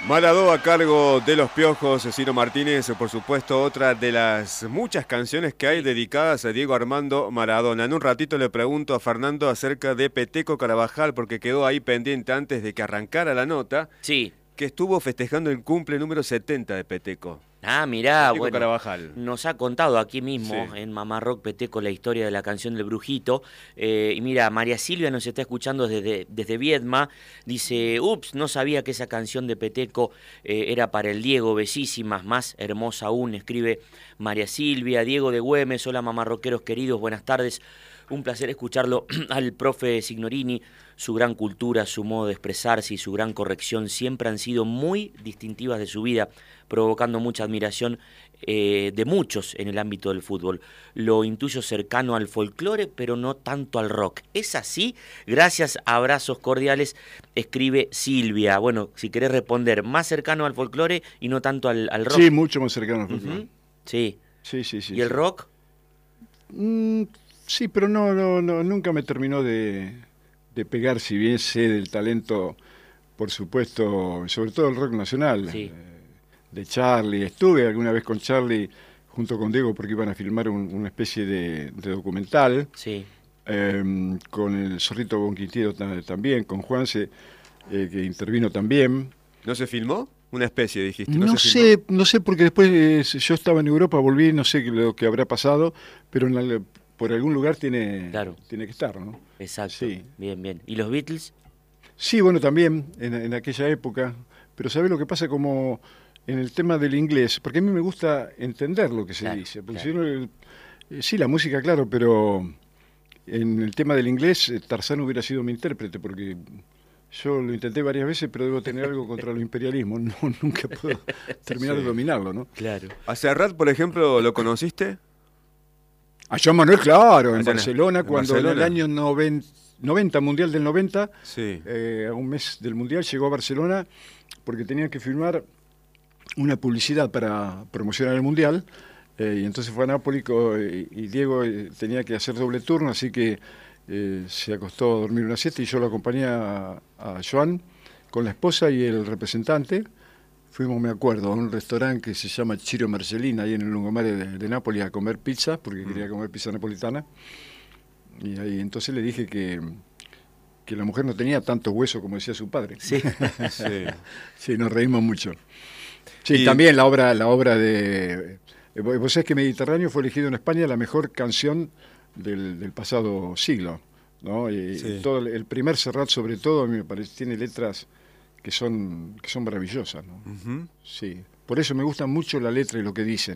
Maradó a cargo de Los Piojos, Cecino Martínez, por supuesto, otra de las muchas canciones que hay dedicadas a Diego Armando Maradona. En un ratito le pregunto a Fernando acerca de Peteco Carabajal, porque quedó ahí pendiente antes de que arrancara la nota, Sí. que estuvo festejando el cumple número 70 de Peteco. Ah, mirá, Peteco bueno, Carabajal. nos ha contado aquí mismo Sí. en Mamá Rock Peteco la historia de la canción del Brujito. Y mira, María Silvia nos está escuchando desde Viedma. Dice, ups, no sabía que esa canción de Peteco era para el Diego, besísimas, más hermosa aún, escribe María Silvia. Diego de Güemes, hola Mamá Rockeros queridos, buenas tardes. Un placer escucharlo al profe Signorini. Su gran cultura, su modo de expresarse y su gran corrección siempre han sido muy distintivas de su vida, provocando mucha admiración de muchos en el ámbito del fútbol. Lo intuyo cercano al folclore, pero no tanto al rock. ¿Es así? Gracias, abrazos cordiales, escribe Silvia. Bueno, si querés responder, más cercano al folclore y no tanto al rock. Sí, mucho más cercano al folclore. Sí. Sí. ¿Y el rock? Sí, pero no, nunca me terminó de pegar, si bien sé del talento, por supuesto, sobre todo el rock nacional, Sí. De Charlie. Estuve alguna vez con Charlie junto con Diego porque iban a filmar una especie de documental, Sí. con el Zorrito Bonquitiero también, con Juanse, que intervino también. ¿No se filmó? Una especie, dijiste. No se filmó? sé, porque después yo estaba en Europa, volví, no sé lo que habrá pasado, pero por algún lugar tiene que estar, ¿no? Exacto. Sí. Bien. ¿Y los Beatles? Sí, bueno, también en aquella época, pero ¿sabés lo que pasa? Como en el tema del inglés, porque a mí me gusta entender lo que se dice, porque si uno, sí, la música, claro, pero en el tema del inglés, Tarzán hubiera sido mi intérprete, porque yo lo intenté varias veces, pero debo tener algo contra el imperialismo, nunca puedo terminar de dominarlo, ¿no? Claro. ¿A Serrat, por ejemplo, lo conociste? A Joan Manuel, claro, en Allá Barcelona, en cuando Barcelona. en el año 90, Mundial del 90, Sí. a un mes del Mundial, llegó a Barcelona porque tenían que filmar una publicidad para promocionar el Mundial, y entonces fue a Nápoles y Diego tenía que hacer doble turno, así que se acostó a dormir una siesta y yo lo acompañé a Joan con la esposa y el representante. Fuimos, me acuerdo, a un restaurante que se llama Ciro Marcellina, ahí en el lungomare de Nápoles, a comer pizza, porque quería comer pizza napolitana. Y ahí entonces le dije que la mujer no tenía tanto hueso como decía su padre. Sí. Sí. Sí, nos reímos mucho. Sí, Y también la obra de... Vos sabés que Mediterráneo fue elegido en España la mejor canción del pasado siglo, ¿no? Y Sí. todo el primer Serrat, sobre todo, a mí me parece, tiene letras que son maravillosas, ¿no? Ujú. Sí. Por eso me gusta mucho la letra y lo que dicen.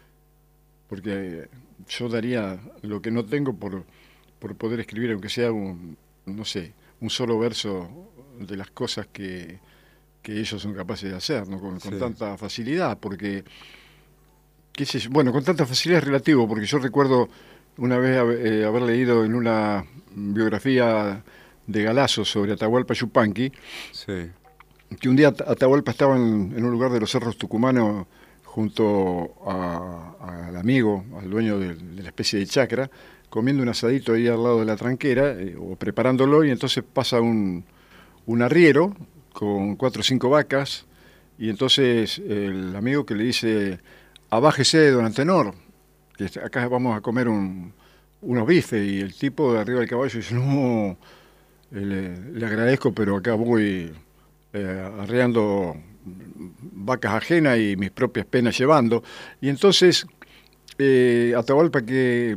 Porque yo daría lo que no tengo por poder escribir, aunque sea no sé, un solo verso de las cosas que ellos son capaces de hacer, ¿no? Con Sí. tanta facilidad, porque, qué sé yo, bueno, con tanta facilidad es relativo, porque yo recuerdo una vez haber leído en una biografía de Galasso sobre Atahualpa Yupanqui, Sí. que un día Atahualpa estaba en un lugar de los cerros tucumanos junto al amigo, al dueño de la especie de chacra, comiendo un asadito ahí al lado de la tranquera, o preparándolo, y entonces pasa un arriero con 4 o 5 vacas, y entonces el amigo que le dice, abájese, don Antenor, que acá vamos a comer unos bifes, y el tipo de arriba del caballo dice, no, le agradezco, pero acá voy arreando vacas ajenas y mis propias penas llevando. Y entonces Atahualpa, que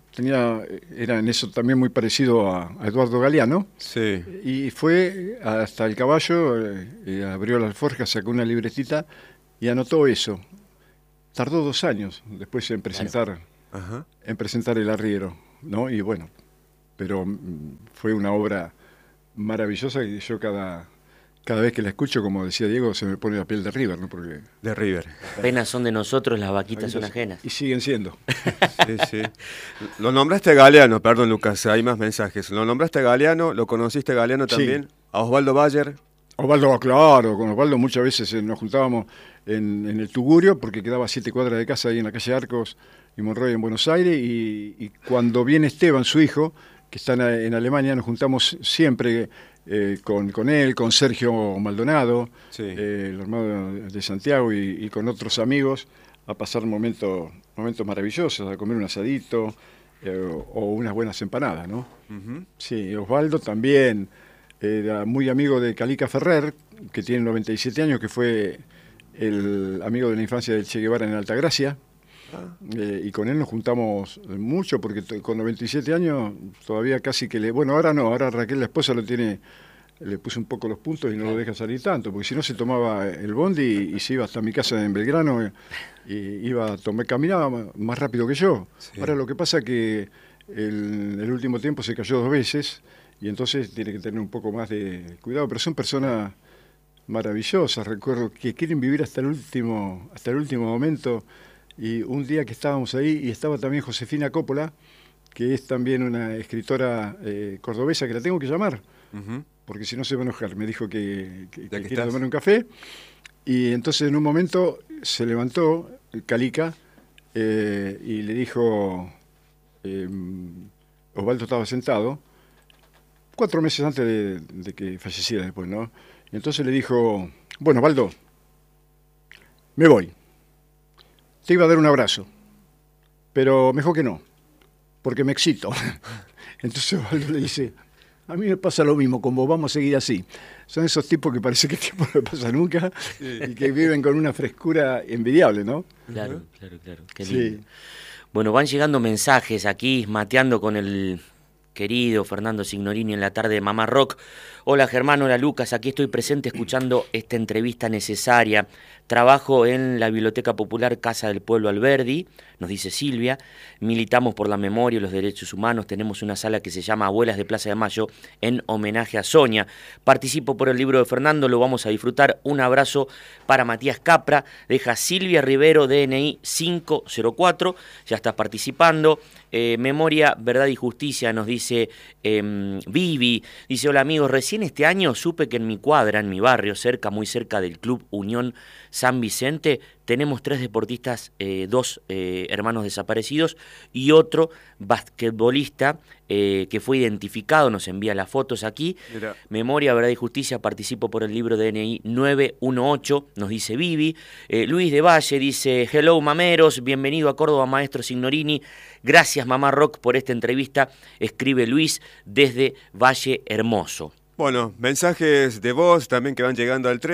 era en eso también muy parecido a Eduardo Galeano, Sí. y fue hasta el caballo, abrió la alforja, sacó una libretita y anotó eso. Tardó 2 años después en presentar, Ajá. el arriero, ¿no? Y bueno, pero fue una obra maravillosa y yo cada vez que la escucho, como decía Diego, se me pone la piel de River, ¿no? Porque De River. Penas son de nosotros, las vaquitas son ajenas. y siguen siendo. Sí, sí. Lo nombraste a Galeano, perdón Lucas, hay más mensajes. Lo nombraste a Galeano, lo conociste a Galeano Sí. también. A Osvaldo Bayer. Osvaldo, claro, con Osvaldo muchas veces nos juntábamos en el Tugurio, porque quedaba a 7 cuadras de casa ahí en la calle Arcos y Monroy en Buenos Aires, y cuando viene Esteban, su hijo, que están en Alemania, nos juntamos siempre con él, con Sergio Maldonado, Sí. el hermano de Santiago, y con otros amigos, a pasar momentos maravillosos, a comer un asadito o unas buenas empanadas, ¿no? Ujú. Sí, Osvaldo también era muy amigo de Calica Ferrer, que tiene 97 años, que fue el amigo de la infancia del Che Guevara en Altagracia. Y con él nos juntamos mucho, porque con 97 años todavía casi que bueno, ahora no, ahora Raquel, la esposa, le puso un poco los puntos y no lo deja salir tanto, porque si no se tomaba el bondi y se iba hasta mi casa en Belgrano y caminaba más rápido que yo. Sí. Ahora lo que pasa que el último tiempo se cayó 2 veces y entonces tiene que tener un poco más de cuidado, pero son personas maravillosas, recuerdo que quieren vivir hasta el último momento. Y un día que estábamos ahí, y estaba también Josefina Coppola, que es también una escritora cordobesa, que la tengo que llamar, Ujú. porque si no se va a enojar. Me dijo que que quiere estás. tomar un café, y entonces en un momento se levantó Calica y le dijo, Osvaldo estaba sentado, 4 meses antes de que falleciera después, ¿no? Y entonces le dijo, bueno, Osvaldo, me voy. Te iba a dar un abrazo, pero mejor que no, porque me excito. Entonces Osvaldo le dice, a mí me pasa lo mismo, con vos, vamos a seguir así. Son esos tipos que parece que el tiempo no pasa nunca y que viven con una frescura envidiable, ¿no? Claro, claro. Qué Sí. lindo. Bueno, van llegando mensajes aquí, mateando con el querido Fernando Signorini en la tarde de Mamá Rock. Hola Germán, hola Lucas, aquí estoy presente escuchando esta entrevista necesaria. Trabajo en la Biblioteca Popular Casa del Pueblo Alberdi, nos dice Silvia. Militamos por la memoria y los derechos humanos. Tenemos una sala que se llama Abuelas de Plaza de Mayo en homenaje a Sonia. Participo por el libro de Fernando, lo vamos a disfrutar. Un abrazo para Matías Capra. Deja Silvia Rivero, DNI 504. Ya estás participando. Memoria, Verdad y Justicia, nos dice Vivi. Dice, hola amigos, recién este año supe que en mi cuadra, en mi barrio, muy cerca del Club Unión San Vicente, tenemos 3 deportistas, 2 hermanos desaparecidos y otro basquetbolista que fue identificado, nos envía las fotos aquí. Mira. Memoria, Verdad y Justicia, participo por el libro DNI 918, nos dice Vivi. Luis de Valle dice, hello mameros, bienvenido a Córdoba, maestro Signorini. Gracias Mamá Rock por esta entrevista, escribe Luis desde Valle Hermoso. Bueno, mensajes de voz también que van llegando al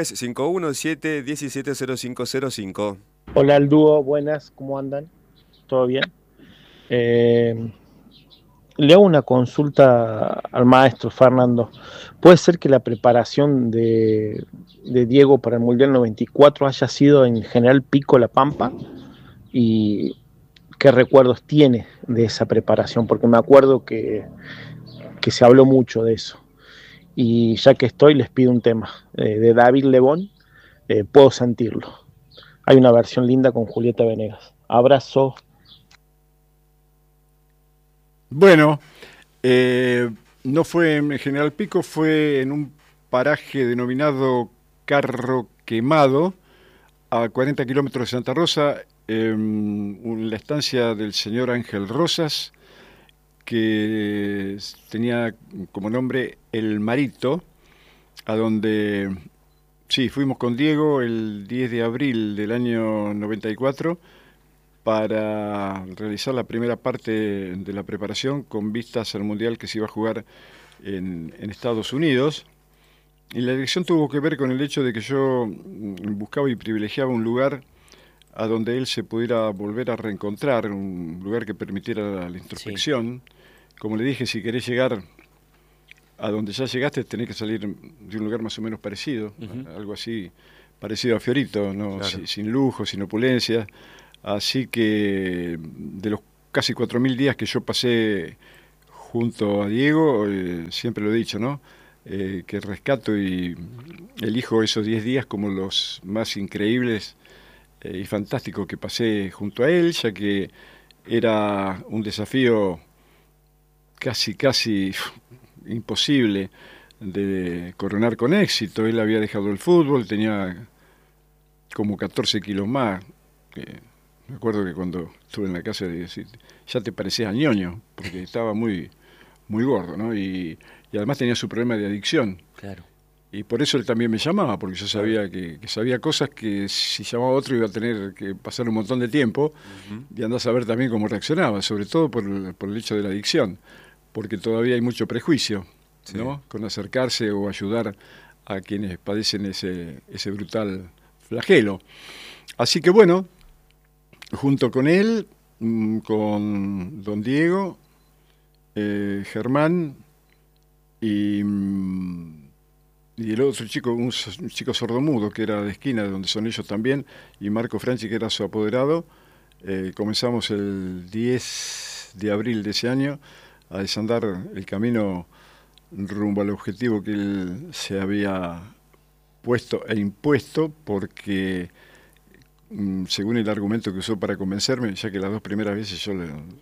351-717-0505. Hola al dúo, buenas, ¿cómo andan? ¿Todo bien? Le hago una consulta al maestro Fernando. ¿Puede ser que la preparación de Diego para el Mundial 94 haya sido en General Pico, La Pampa? ¿Y qué recuerdos tiene de esa preparación? Porque me acuerdo que se habló mucho de eso. Y ya que estoy, les pido un tema de David Lebón, Puedo sentirlo. Hay una versión linda con Julieta Venegas. Abrazo. Bueno, no fue en General Pico, fue en un paraje denominado Carro Quemado, a 40 kilómetros de Santa Rosa, la estancia del señor Ángel Rosas, que tenía como nombre El Marito, a donde, sí, fuimos con Diego el 10 de abril del año 94 para realizar la primera parte de la preparación con vistas al Mundial que se iba a jugar en Estados Unidos. Y la elección tuvo que ver con el hecho de que yo buscaba y privilegiaba un lugar a donde él se pudiera volver a reencontrar, un lugar que permitiera la introspección. Sí. Como le dije, si querés llegar a donde ya llegaste, tenés que salir de un lugar más o menos parecido, algo así, parecido a Fiorito, ¿no? Claro. Sin lujo, sin opulencia. Así que de los casi 4.000 días que yo pasé junto a Diego, siempre lo he dicho, ¿no? Que rescato y elijo esos 10 días como los más increíbles y fantásticos que pasé junto a él, ya que era un desafío casi imposible de coronar con éxito. Él había dejado el fútbol, tenía como 14 kilos más. Me acuerdo que cuando estuve en la casa de decir, ya te parecías a ñoño, porque estaba muy muy gordo, ¿no? Y además tenía su problema de adicción. Claro. Y por eso él también me llamaba, porque yo sabía que sabía cosas que si llamaba a otro iba a tener que pasar un montón de tiempo, y andás a ver también cómo reaccionaba, sobre todo por el hecho de la adicción, porque todavía hay mucho prejuicio, ¿no? Con acercarse o ayudar a quienes padecen ese brutal flagelo. Así que bueno, junto con él, con don Diego, Germán y el otro chico, un chico sordomudo que era de esquina, de donde son ellos también, y Marco Franchi, que era su apoderado, comenzamos el 10 de abril de ese año a desandar el camino rumbo al objetivo que él se había puesto e impuesto, porque según el argumento que usó para convencerme, ya que las 2 primeras veces yo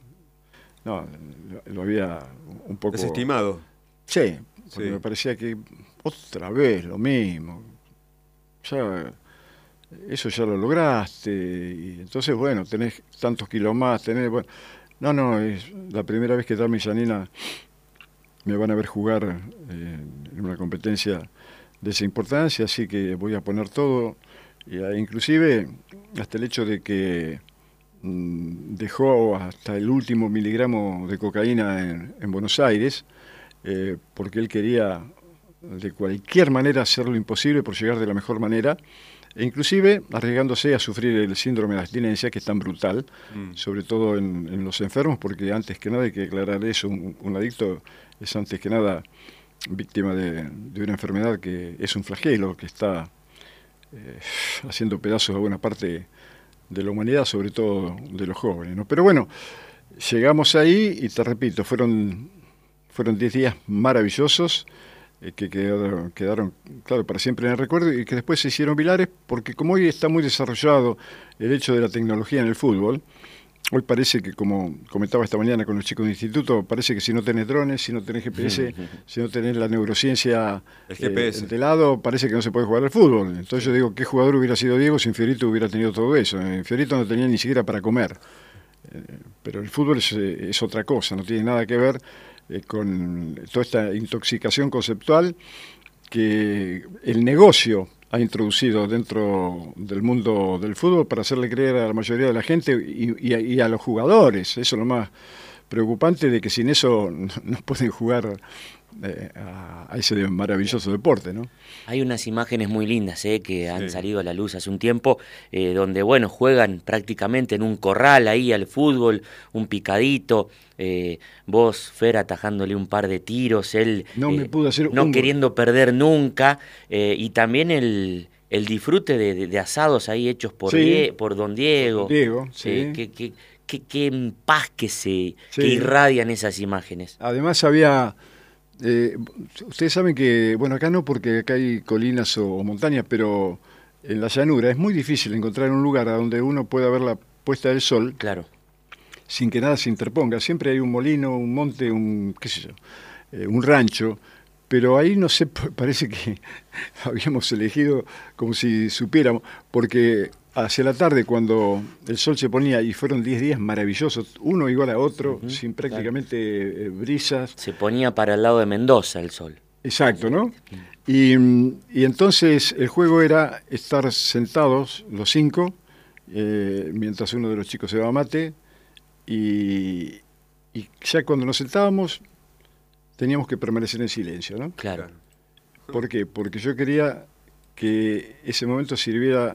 lo había un poco... Desestimado. Sí, porque me parecía que otra vez lo mismo, ya eso ya lo lograste, y entonces bueno, tenés tantos kilos más, no, es la primera vez que Tami y Janina me van a ver jugar en una competencia de esa importancia, así que voy a poner todo, inclusive hasta el hecho de que dejó hasta el último miligramo de cocaína en Buenos Aires, porque él quería de cualquier manera hacer lo imposible por llegar de la mejor manera, e inclusive arriesgándose a sufrir el síndrome de abstinencia, que es tan brutal, sobre todo en los enfermos, porque antes que nada hay que aclarar eso, un adicto es antes que nada víctima de una enfermedad que es un flagelo, que está haciendo pedazos a buena parte de la humanidad, sobre todo de los jóvenes, ¿no? Pero bueno, llegamos ahí y te repito, fueron 10 días maravillosos, que quedaron, claro, para siempre en el recuerdo, y que después se hicieron pilares, porque como hoy está muy desarrollado el hecho de la tecnología en el fútbol, hoy parece que, como comentaba esta mañana con los chicos del instituto, parece que si no tenés drones, si no tenés GPS, si no tenés la neurociencia de lado, parece que no se puede jugar al fútbol. Entonces yo digo, ¿qué jugador hubiera sido Diego si en Fiorito hubiera tenido todo eso? En Fiorito no tenía ni siquiera para comer. Pero el fútbol es otra cosa, no tiene nada que ver con toda esta intoxicación conceptual que el negocio ha introducido dentro del mundo del fútbol para hacerle creer a la mayoría de la gente y a los jugadores. Eso es lo más preocupante, de que sin eso no pueden jugar a ese maravilloso deporte, ¿no? Hay unas imágenes muy lindas que han salido a la luz hace un tiempo, donde bueno, juegan prácticamente en un corral ahí al fútbol, un picadito, vos, Fer, atajándole un par de tiros, él no queriendo perder nunca, y también el disfrute de asados ahí hechos por don Diego. Qué paz que irradian esas imágenes. Además había... ustedes saben que, bueno, acá no, porque acá hay colinas o montañas, pero en la llanura es muy difícil encontrar un lugar a donde uno pueda ver la puesta del sol, claro, sin que nada se interponga. Siempre hay un molino, un monte, qué sé yo, un rancho, pero ahí no sé, parece que habíamos elegido como si supiéramos, porque hacia la tarde, cuando el sol se ponía, y fueron 10 días maravillosos, uno igual a otro, sin prácticamente brisas. Se ponía para el lado de Mendoza el sol. Exacto, ¿no? Y entonces el juego era estar sentados los 5, mientras uno de los chicos se daba mate, y ya cuando nos sentábamos teníamos que permanecer en silencio, ¿no? Claro. ¿Por qué? Porque yo quería que ese momento sirviera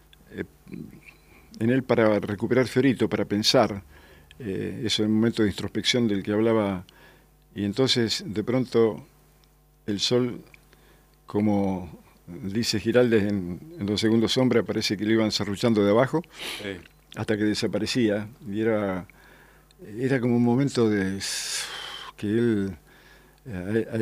en él para recuperar Fiorito, para pensar, eso, el momento de introspección del que hablaba, y entonces de pronto el sol, como dice Giraldes en 2 segundos sombra, parece que lo iban serruchando de abajo, hasta que desaparecía, y era como un momento de que él